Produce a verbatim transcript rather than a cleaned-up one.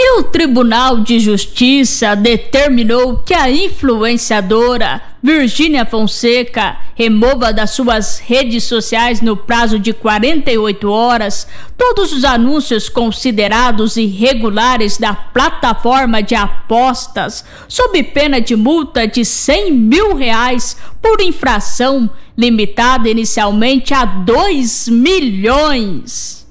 E o Tribunal de Justiça determinou que a influenciadora Virgínia Fonseca remova das suas redes sociais no prazo de quarenta e oito horas todos os anúncios considerados irregulares da plataforma de apostas, sob pena de multa de cem mil reais por infração, limitada inicialmente a dois milhões.